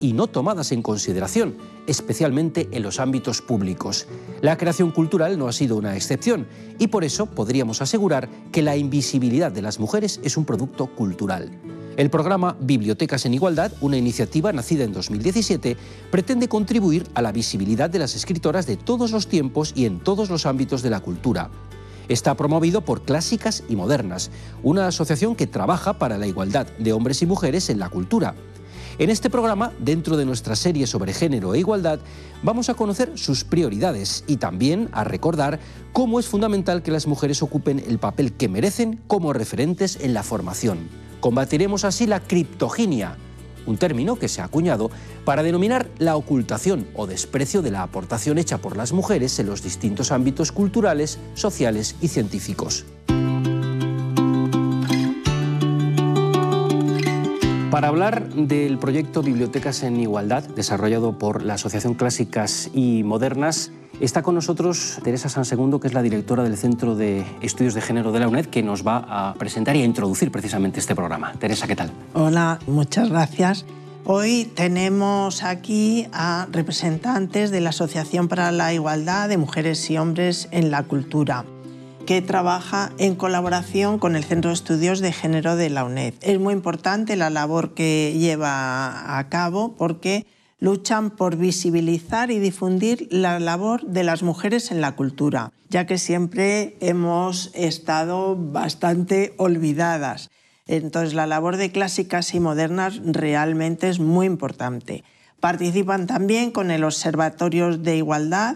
y no tomadas en consideración, especialmente en los ámbitos públicos. La creación cultural no ha sido una excepción y por eso podríamos asegurar que la invisibilidad de las mujeres es un producto cultural. El programa Bibliotecas en Igualdad, una iniciativa nacida en 2017, pretende contribuir a la visibilidad de las escritoras de todos los tiempos y en todos los ámbitos de la cultura. Está promovido por Clásicas y Modernas, una asociación que trabaja para la igualdad de hombres y mujeres en la cultura. En este programa, dentro de nuestra serie sobre género e igualdad, vamos a conocer sus prioridades y también a recordar cómo es fundamental que las mujeres ocupen el papel que merecen como referentes en la formación. Combatiremos así la criptoginia, un término que se ha acuñado para denominar la ocultación o desprecio de la aportación hecha por las mujeres en los distintos ámbitos culturales, sociales y científicos. Para hablar del proyecto Bibliotecas en Igualdad, desarrollado por la Asociación Clásicas y Modernas, está con nosotros Teresa Sansegundo, que es la directora del Centro de Estudios de Género de la UNED, que nos va a presentar y a introducir precisamente este programa. Teresa, ¿qué tal? Hola, muchas gracias. Hoy tenemos aquí a representantes de la Asociación para la Igualdad de Mujeres y Hombres en la Cultura, que trabaja en colaboración con el Centro de Estudios de Género de la UNED. Es muy importante la labor que lleva a cabo porque luchan por visibilizar y difundir la labor de las mujeres en la cultura, ya que siempre hemos estado bastante olvidadas. Entonces, la labor de Clásicas y Modernas realmente es muy importante. Participan también con el Observatorio de Igualdad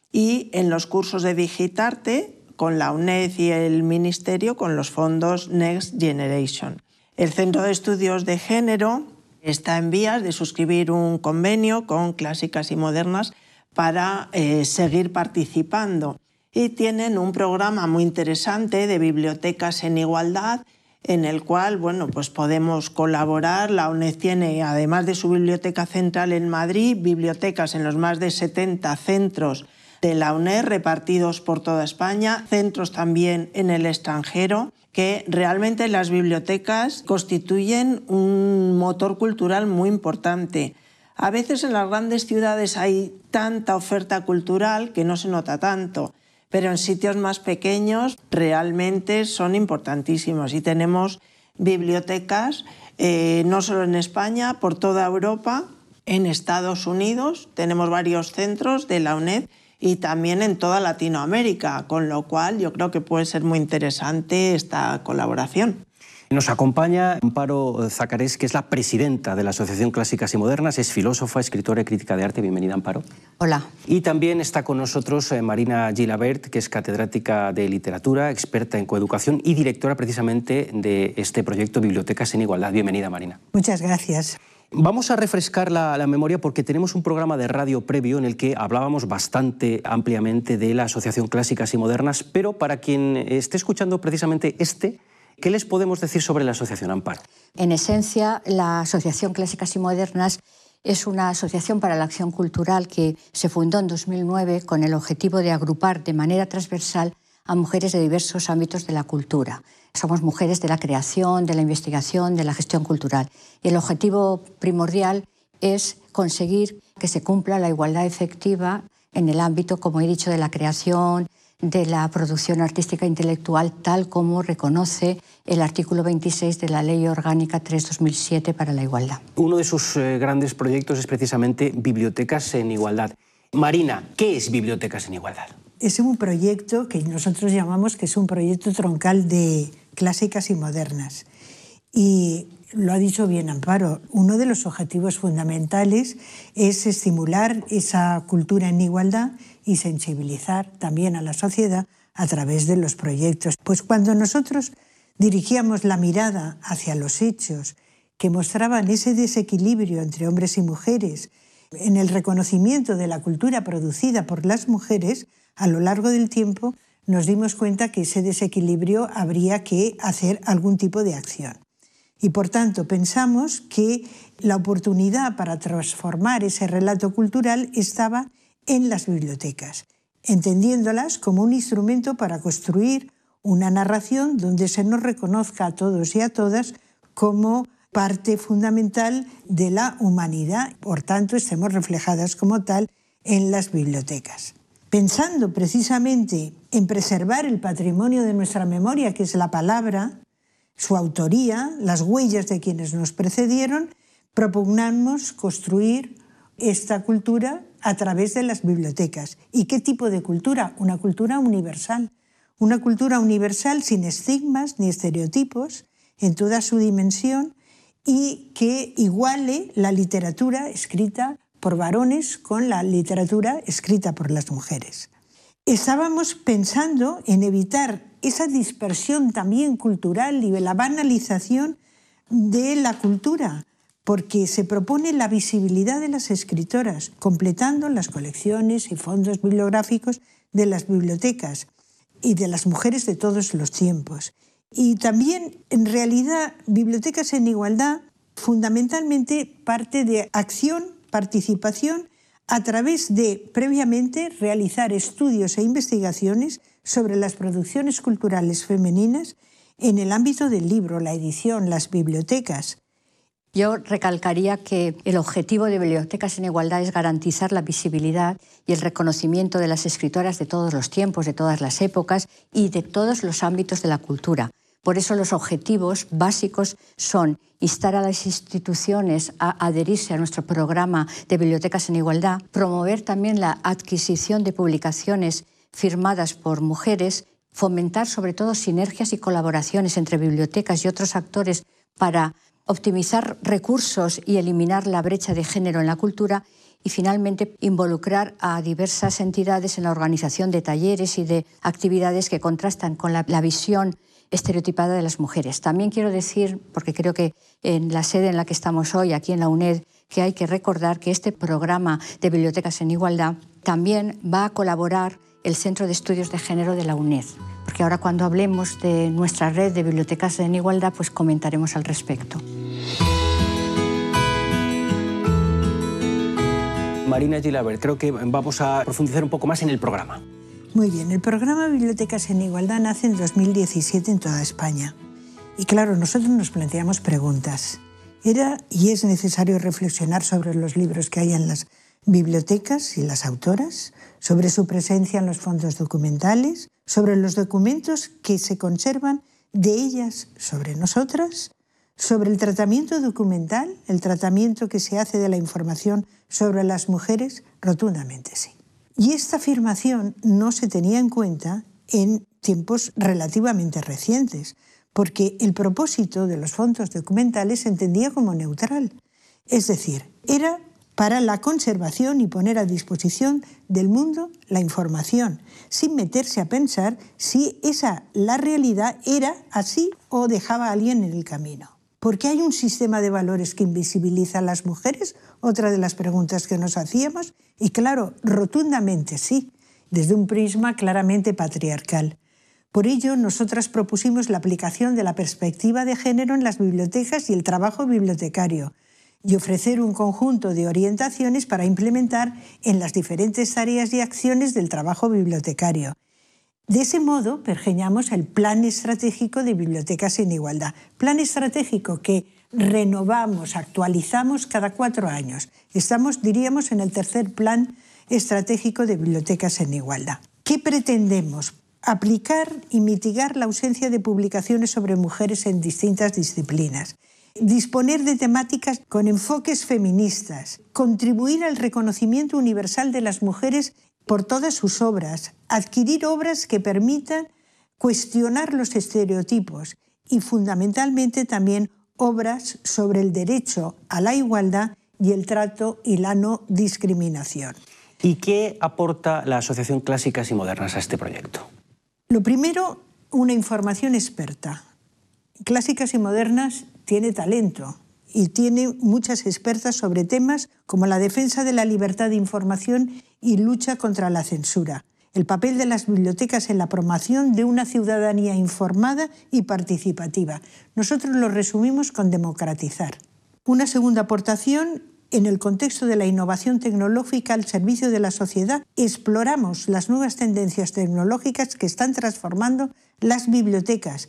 y en los cursos de Digitarte con la UNED y el Ministerio con los fondos Next Generation. El Centro de Estudios de Género está en vías de suscribir un convenio con Clásicas y Modernas para seguir participando. Y tienen un programa muy interesante de bibliotecas en igualdad en el cual pues podemos colaborar. La UNED tiene, además de su biblioteca central en Madrid, bibliotecas en los más de 70 centros de la UNED repartidos por toda España, centros también en el extranjero, que realmente las bibliotecas constituyen un motor cultural muy importante. A veces en las grandes ciudades hay tanta oferta cultural que no se nota tanto, pero en sitios más pequeños realmente son importantísimos y tenemos bibliotecas no solo en España, por toda Europa, en Estados Unidos tenemos varios centros de la UNED y también en toda Latinoamérica, con lo cual yo creo que puede ser muy interesante esta colaboración. Nos acompaña Amparo Zacarés, que es la presidenta de la Asociación Clásicas y Modernas, es filósofa, escritora y crítica de arte. Bienvenida, Amparo. Hola. Y también está con nosotros Marina Gilabert, que es catedrática de literatura, experta en coeducación y directora precisamente de este proyecto Bibliotecas en Igualdad. Bienvenida, Marina. Muchas gracias. Vamos a refrescar la memoria porque tenemos un programa de radio previo en el que hablábamos bastante ampliamente de la Asociación Clásicas y Modernas, pero para quien esté escuchando precisamente ¿qué les podemos decir sobre la asociación, Amparo? En esencia, la Asociación Clásicas y Modernas es una asociación para la acción cultural que se fundó en 2009 con el objetivo de agrupar de manera transversal a mujeres de diversos ámbitos de la cultura. Somos mujeres de la creación, de la investigación, de la gestión cultural. Y el objetivo primordial es conseguir que se cumpla la igualdad efectiva en el ámbito, como he dicho, de la creación, de la producción artística e intelectual, tal como reconoce el artículo 26 de la Ley Orgánica 3/2007 para la igualdad. Uno de sus grandes proyectos es precisamente Bibliotecas en Igualdad. Marina, ¿qué es Bibliotecas en Igualdad? Es un proyecto que nosotros llamamos que es un proyecto troncal de Clásicas y Modernas. Y lo ha dicho bien Amparo, uno de los objetivos fundamentales es estimular esa cultura en igualdad y sensibilizar también a la sociedad a través de los proyectos. Pues cuando nosotros dirigíamos la mirada hacia los hechos que mostraban ese desequilibrio entre hombres y mujeres, en el reconocimiento de la cultura producida por las mujeres, a lo largo del tiempo nos dimos cuenta que ese desequilibrio habría que hacer algún tipo de acción. Y por tanto pensamos que la oportunidad para transformar ese relato cultural estaba en las bibliotecas, entendiéndolas como un instrumento para construir una narración donde se nos reconozca a todos y a todas como parte fundamental de la humanidad. Por tanto, estemos reflejadas como tal en las bibliotecas. Pensando precisamente en preservar el patrimonio de nuestra memoria, que es la palabra, su autoría, las huellas de quienes nos precedieron, propugnamos construir esta cultura a través de las bibliotecas. ¿Y qué tipo de cultura? Una cultura universal. Una cultura universal sin estigmas ni estereotipos en toda su dimensión y que iguale la literatura escrita por varones con la literatura escrita por las mujeres. Estábamos pensando en evitar esa dispersión también cultural y la banalización de la cultura, porque se propone la visibilidad de las escritoras, completando las colecciones y fondos bibliográficos de las bibliotecas y de las mujeres de todos los tiempos. Y también, en realidad, Bibliotecas en Igualdad fundamentalmente parte de acción, participación, a través de, previamente, realizar estudios e investigaciones sobre las producciones culturales femeninas en el ámbito del libro, la edición, las bibliotecas. Yo recalcaría que el objetivo de Bibliotecas en Igualdad es garantizar la visibilidad y el reconocimiento de las escritoras de todos los tiempos, de todas las épocas y de todos los ámbitos de la cultura. Por eso los objetivos básicos son instar a las instituciones a adherirse a nuestro programa de Bibliotecas en Igualdad, promover también la adquisición de publicaciones firmadas por mujeres, fomentar sobre todo sinergias y colaboraciones entre bibliotecas y otros actores para optimizar recursos y eliminar la brecha de género en la cultura y finalmente involucrar a diversas entidades en la organización de talleres y de actividades que contrastan con la visión estereotipada de las mujeres. También quiero decir, porque creo que en la sede en la que estamos hoy, aquí en la UNED, que hay que recordar que este programa de Bibliotecas en Igualdad también va a colaborar el Centro de Estudios de Género de la UNED, porque ahora cuando hablemos de nuestra red de Bibliotecas en Igualdad, pues comentaremos al respecto. Marina Gilabert, creo que vamos a profundizar un poco más en el programa. Muy bien, el programa Bibliotecas en Igualdad nace en 2017 en toda España. Y claro, nosotros nos planteamos preguntas. ¿Era y es necesario reflexionar sobre los libros que hay en las bibliotecas y las autoras? ¿Sobre su presencia en los fondos documentales? ¿Sobre los documentos que se conservan de ellas sobre nosotras? ¿Sobre el tratamiento documental, el tratamiento que se hace de la información sobre las mujeres? Rotundamente sí. Y esta afirmación no se tenía en cuenta en tiempos relativamente recientes, porque el propósito de los fondos documentales se entendía como neutral. Es decir, era para la conservación y poner a disposición del mundo la información, sin meterse a pensar si la realidad era así o dejaba a alguien en el camino. ¿Por qué hay un sistema de valores que invisibiliza a las mujeres? Otra de las preguntas que nos hacíamos. Y claro, rotundamente sí, desde un prisma claramente patriarcal. Por ello, nosotras propusimos la aplicación de la perspectiva de género en las bibliotecas y el trabajo bibliotecario, y ofrecer un conjunto de orientaciones para implementar en las diferentes tareas y acciones del trabajo bibliotecario. De ese modo, pergeñamos el Plan Estratégico de Bibliotecas en Igualdad. Plan estratégico que renovamos, actualizamos cada 4 años. Estamos, diríamos, en el tercer Plan Estratégico de Bibliotecas en Igualdad. ¿Qué pretendemos? Aplicar y mitigar la ausencia de publicaciones sobre mujeres en distintas disciplinas. Disponer de temáticas con enfoques feministas. Contribuir al reconocimiento universal de las mujeres por todas sus obras, adquirir obras que permitan cuestionar los estereotipos y fundamentalmente también obras sobre el derecho a la igualdad y el trato y la no discriminación. ¿Y qué aporta la Asociación Clásicas y Modernas a este proyecto? Lo primero, una información experta. Clásicas y Modernas tiene talento y tiene muchas expertas sobre temas como la defensa de la libertad de información y lucha contra la censura, el papel de las bibliotecas en la promoción de una ciudadanía informada y participativa. Nosotros lo resumimos con democratizar. Una segunda aportación, en el contexto de la innovación tecnológica al servicio de la sociedad, exploramos las nuevas tendencias tecnológicas que están transformando las bibliotecas,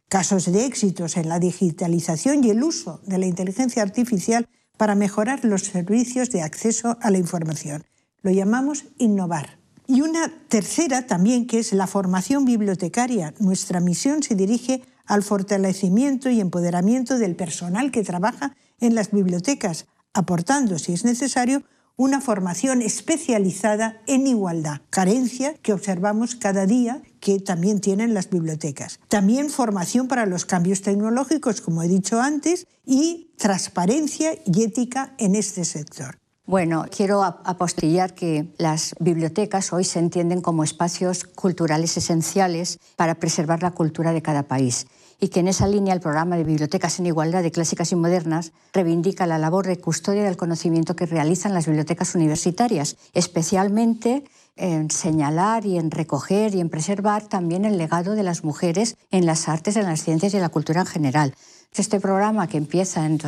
casos de éxitos en la digitalización y el uso de la inteligencia artificial para mejorar los servicios de acceso a la información. Lo llamamos innovar. Y una tercera también, que es la formación bibliotecaria. Nuestra misión se dirige al fortalecimiento y empoderamiento del personal que trabaja en las bibliotecas, aportando, si es necesario, una formación especializada en igualdad, carencia que observamos cada día que también tienen las bibliotecas. También formación para los cambios tecnológicos, como he dicho antes, y transparencia y ética en este sector. Bueno, quiero apostillar que las bibliotecas hoy se entienden como espacios culturales esenciales para preservar la cultura de cada país, y que en esa línea el programa de Bibliotecas en Igualdad de Clásicas y Modernas reivindica la labor de custodia del conocimiento que realizan las bibliotecas universitarias, especialmente en señalar y en recoger y en preservar también el legado de las mujeres en las artes, en las ciencias y en la cultura en general. Este programa, que empieza en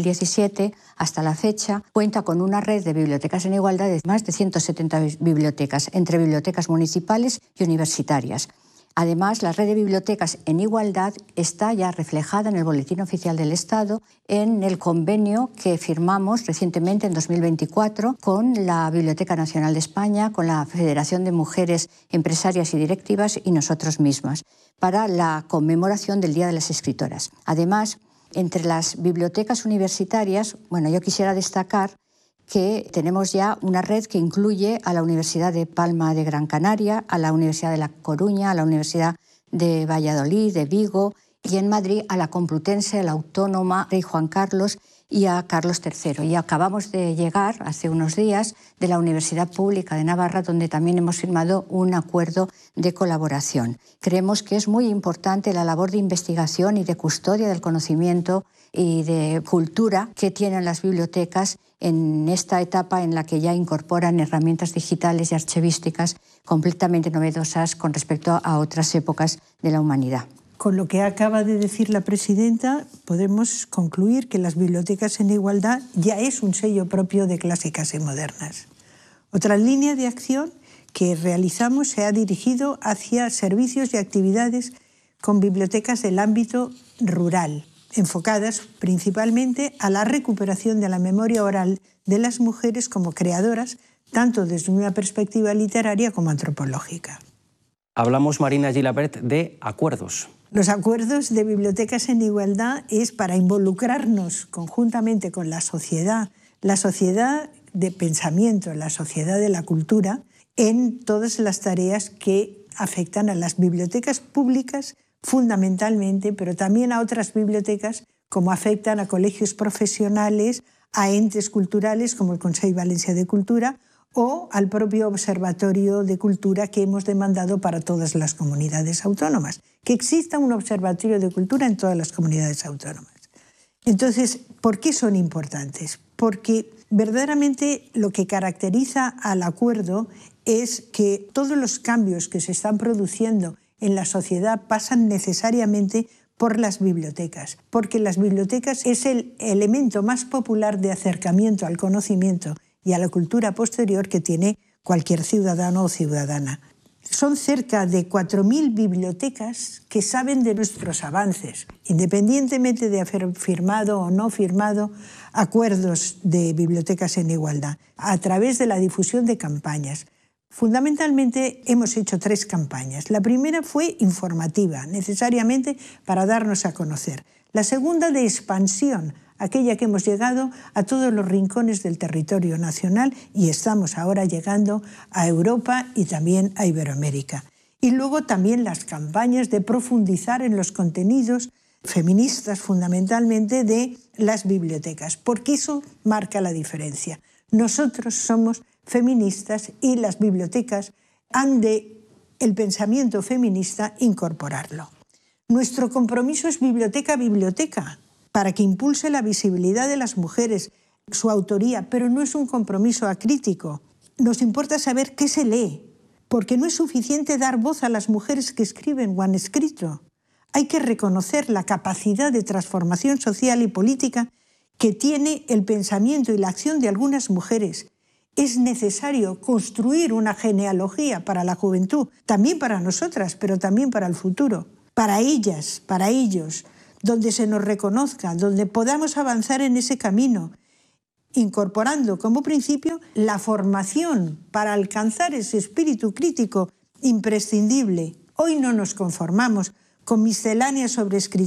2017 hasta la fecha, cuenta con una red de bibliotecas en igualdad de más de 170 bibliotecas, entre bibliotecas municipales y universitarias. Además, la red de bibliotecas en igualdad está ya reflejada en el Boletín Oficial del Estado, en el convenio que firmamos recientemente en 2024 con la Biblioteca Nacional de España, con la Federación de Mujeres Empresarias y Directivas y nosotros mismas, para la conmemoración del Día de las Escritoras. Además, entre las bibliotecas universitarias, yo quisiera destacar que tenemos ya una red que incluye a la Universidad de Palma de Gran Canaria, a la Universidad de La Coruña, a la Universidad de Valladolid, de Vigo, y en Madrid a la Complutense, a la Autónoma, Rey Juan Carlos y a Carlos III. Y acabamos de llegar, hace unos días, de la Universidad Pública de Navarra, donde también hemos firmado un acuerdo de colaboración. Creemos que es muy importante la labor de investigación y de custodia del conocimiento y de cultura que tienen las bibliotecas en esta etapa en la que ya incorporan herramientas digitales y archivísticas completamente novedosas con respecto a otras épocas de la humanidad. Con lo que acaba de decir la presidenta, podemos concluir que las bibliotecas en igualdad ya es un sello propio de Clásicas y Modernas. Otra línea de acción que realizamos se ha dirigido hacia servicios y actividades con bibliotecas del ámbito rural, enfocadas principalmente a la recuperación de la memoria oral de las mujeres como creadoras, tanto desde una perspectiva literaria como antropológica. Hablamos, Marina Gilabert, de acuerdos. Los acuerdos de Bibliotecas en Igualdad es para involucrarnos conjuntamente con la sociedad de pensamiento, la sociedad de la cultura, en todas las tareas que afectan a las bibliotecas públicas fundamentalmente, pero también a otras bibliotecas, como afectan a colegios profesionales, a entes culturales como el Consell Valencià de Cultura o al propio Observatorio de Cultura que hemos demandado para todas las comunidades autónomas, que exista un Observatorio de Cultura en todas las comunidades autónomas. Entonces, ¿por qué son importantes? Porque verdaderamente lo que caracteriza al acuerdo es que todos los cambios que se están produciendo en la sociedad pasan necesariamente por las bibliotecas, porque las bibliotecas es el elemento más popular de acercamiento al conocimiento y a la cultura posterior que tiene cualquier ciudadano o ciudadana. Son cerca de 4.000 bibliotecas que saben de nuestros avances, independientemente de haber firmado o no firmado acuerdos de bibliotecas en igualdad, a través de la difusión de campañas. Fundamentalmente hemos hecho 3 campañas. La primera fue informativa, necesariamente para darnos a conocer. La segunda de expansión, aquella que hemos llegado a todos los rincones del territorio nacional y estamos ahora llegando a Europa y también a Iberoamérica. Y luego también las campañas de profundizar en los contenidos feministas fundamentalmente de las bibliotecas, porque eso marca la diferencia. Nosotros somos feministas y las bibliotecas han de el pensamiento feminista incorporarlo. Nuestro compromiso es biblioteca, para que impulse la visibilidad de las mujeres, su autoría, pero no es un compromiso acrítico. Nos importa saber qué se lee, porque no es suficiente dar voz a las mujeres que escriben o han escrito. Hay que reconocer la capacidad de transformación social y política que tiene el pensamiento y la acción de algunas mujeres. Es necesario construir una genealogía para la juventud, también para nosotras, pero también para el futuro. para ellas, para ellos, donde se nos reconozca, donde podamos avanzar en ese camino, incorporando como principio la formación para alcanzar ese espíritu crítico imprescindible. Hoy no nos conformamos con misceláneas sobre escritura.